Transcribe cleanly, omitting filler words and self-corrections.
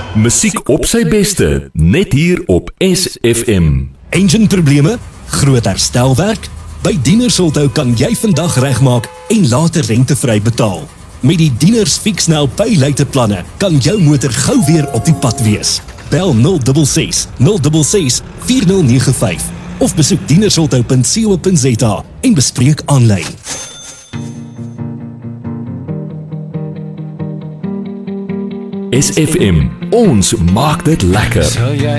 Musiek op sy beste, net hier op SFM. Engine-probleme? Groot herstelwerk? By Dienersholthou kan jy vandag regmaak en later rentevry betaal. Met die Dieners Fixnel Pay-Later planne kan jou motor gou weer op die pad wees. Bel 066 066 4095 of besoek dienersholthou.co.za en bespreek aanlyn. SFM, ons maak dit lekker.